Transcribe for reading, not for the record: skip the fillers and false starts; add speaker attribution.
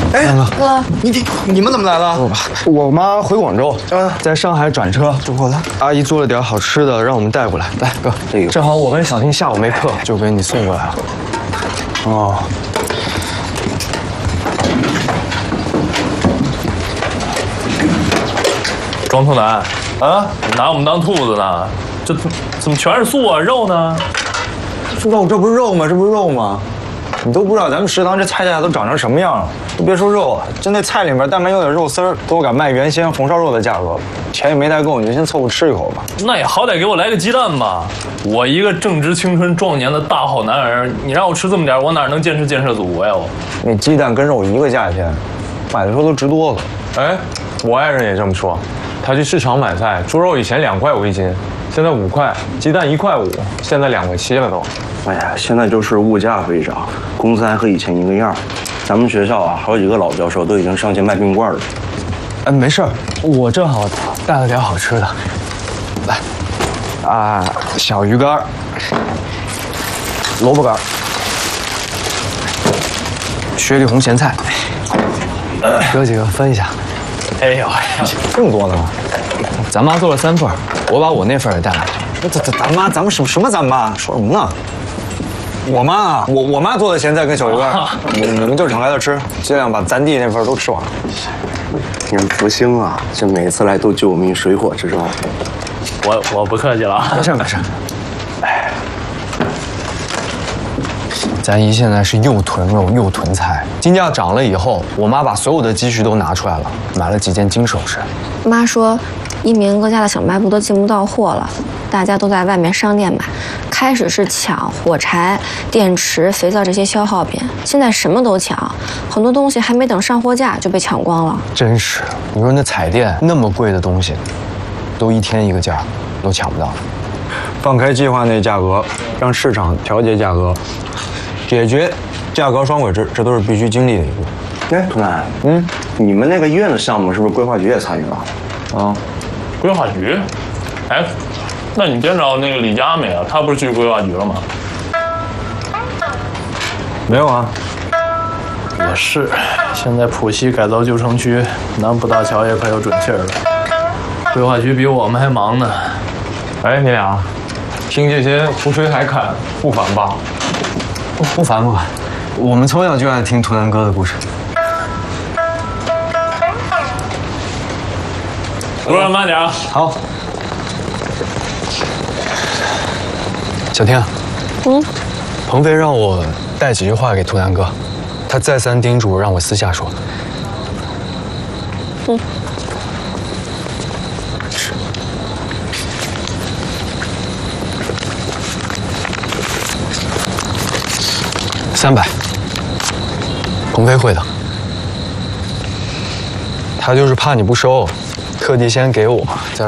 Speaker 1: 哎，
Speaker 2: 哥，
Speaker 1: 你们怎么来了？
Speaker 3: 我妈回广州，在上海转车就过来。阿姨做了点好吃的，让我们带过来。来，哥，这个正好我跟小婷下午没课，就给你送过来了。哦。
Speaker 4: 庄头男啊，你拿我们当兔子呢？这怎么全是素啊？肉呢？
Speaker 1: 肉，这不是肉吗？这不是肉吗？你都不知道咱们食堂这菜价都涨成什么样了。都别说肉了，就那菜里面但凡有点肉丝儿，都敢卖原先红烧肉的价格。钱也没带够，你就先凑合吃一口吧。
Speaker 4: 那也好歹给我来个鸡蛋吧！我一个正值青春壮年的大好男儿，你让我吃这么点，我哪能建设祖国呀？我
Speaker 1: 那鸡蛋跟肉一个价钱，买的时候都值多了。
Speaker 5: 哎，我爱人也这么说。他去市场买菜，猪肉以前2块5一斤，现在5块；鸡蛋1块5，现在2块7了都。
Speaker 6: 哎呀，现在就是物价飞涨，工资还和以前一个样。咱们学校啊，好几个老教授都已经上街卖冰棍了。
Speaker 3: 哎，没事儿，我正好带了点好吃的。来，小鱼干、萝卜干、雪里红咸菜，哥几个分一下。
Speaker 4: 哎呦，
Speaker 1: 这么多呢？
Speaker 3: 咱妈做了3份，我把我那份也带来了。
Speaker 1: 咱妈，咱们什么咱妈？说什么呢？我妈啊，我妈做的咸菜跟小鱼干，你们就敞开了吃，尽量把咱弟那份都吃完。
Speaker 6: 你们福星啊，这每次来都救我们一水火之招。
Speaker 4: 我不客气了，
Speaker 3: 没事没事。哎，咱姨现在是又囤肉又囤菜，金价涨了以后，我妈把所有的积蓄都拿出来了，买了几件金首饰。
Speaker 2: 妈说，一鸣哥家的小卖部都进不到货了，大家都在外面商店买。开始是抢火柴、电池、肥皂这些消耗品，现在什么都抢，很多东西还没等上货架就被抢光了。
Speaker 3: 真是，你说那彩电那么贵的东西，都一天一个价，都抢不到。
Speaker 1: 放开计划内价格，让市场调节价格，解决价格双轨制，这都是必须经历的一步。
Speaker 6: 哎，童楠，你们那个医院的项目是不是规划局也参与了？
Speaker 4: 啊，规划局？哎，那你见着那个李佳没啊？他不是去规划局了吗？
Speaker 1: 没有啊。
Speaker 4: 也是，现在浦西改造旧城区，南浦大桥也快有准信儿了，规划局比我们还忙呢。
Speaker 5: 哎，你俩听这些胡吹海侃，不烦吧？
Speaker 3: 不烦不烦，我们从小就爱听图南哥的故事。
Speaker 4: 路上慢点啊！
Speaker 3: 好。小婷，鹏飞让我带几句话给图南哥，他再三叮嘱让我私下说。是。300，鹏飞会的。他就是怕你不收，特地先给我，再